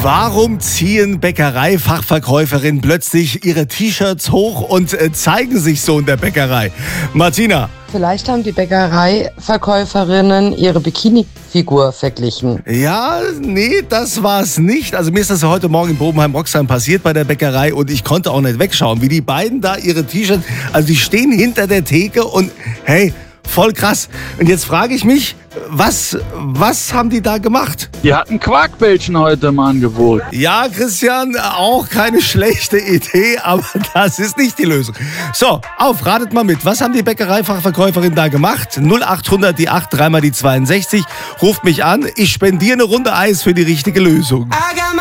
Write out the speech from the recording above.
Warum ziehen Bäckereifachverkäuferinnen plötzlich ihre T-Shirts hoch und zeigen sich so in der Bäckerei? Martina. Vielleicht haben die Bäckereiverkäuferinnen ihre Bikini-Figur verglichen. Ja, nee, das war's nicht. Also mir ist das heute Morgen in Bobenheim-Roxheim passiert bei der Bäckerei und ich konnte auch nicht wegschauen, wie die beiden da ihre T-Shirts, also die stehen hinter der Theke und hey, voll krass. Und jetzt frage ich mich, was haben die da gemacht? Die hatten Quarkbällchen heute im Angebot. Ja, Christian, auch keine schlechte Idee, aber das ist nicht die Lösung. So, ratet mal mit. Was haben die Bäckereifachverkäuferinnen da gemacht? 0800 die 8, dreimal die 62. Ruft mich an. Ich spendiere eine Runde Eis für die richtige Lösung.